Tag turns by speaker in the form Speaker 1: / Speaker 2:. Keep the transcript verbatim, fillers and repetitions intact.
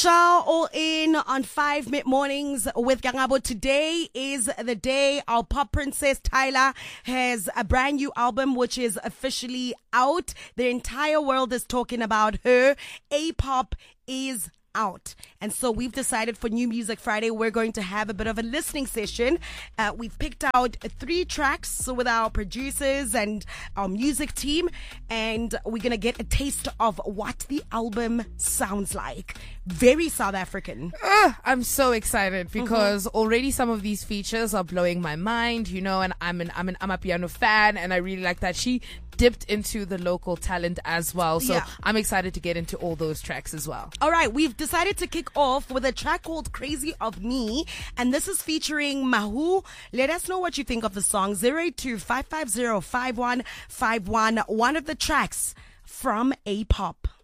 Speaker 1: Ciao, all in on five mid mornings with Gangabo. Today is the day our pop princess Tyla has a brand new album which is officially out. The entire world is talking about her. A-pop is out. And so we've decided for New Music Friday, we're going to have a bit of a listening session. Uh, we've picked out three tracks with our producers and our music team, and we're going to get a taste of what the album sounds like. Very South African.
Speaker 2: Uh, I'm so excited because mm-hmm. already some of these features are blowing my mind, you know, and I'm an I'm an Amapiano fan, and I really like that she dipped into the local talent as well. So yeah. I'm excited to get into all those tracks as well.
Speaker 1: All right, we've decided to kick off with a track called Crazy of Me, and this is featuring Mahu. Let us know what you think of the song. zero eight two, five five zero, five one five one. One of the tracks from A-pop.